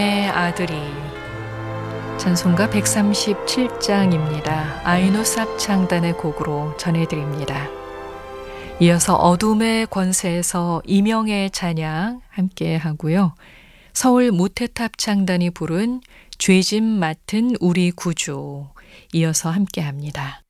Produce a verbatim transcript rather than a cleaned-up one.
의 아들이 찬송가 백삼십칠 장입니다. 아이노삽 창단의 곡으로 전해드립니다. 이어서 어둠의 권세에서 이명의 찬양 함께 하고요. 서울 모태탑 창단이 부른 죄짐 맡은 우리 구주 이어서 함께 합니다.